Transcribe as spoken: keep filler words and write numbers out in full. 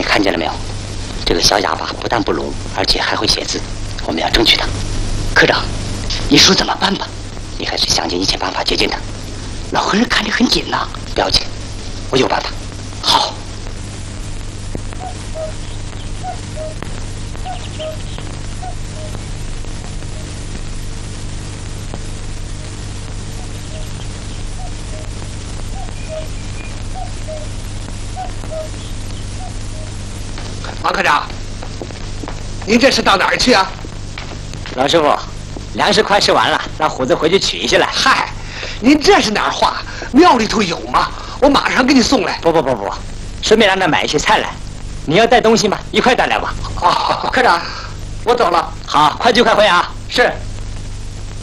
看见了没有？这个小哑巴不但不聋，而且还会写字。我们要争取他。科长，你说怎么办吧？你还是想尽一切办法接近他。老和尚看得很紧呐，不要紧，我有办法。好。 王科长，您这是到哪儿去啊？ 老师傅，粮食快吃完了，让虎子回去取一些来。 嗨，您这是哪儿话？庙里头有吗？我马上给你送来。 不不不不，顺便让他买一些菜来。你要带东西吗？一块带来吧。 哦，科长，我走了。 好，快去快回啊。是。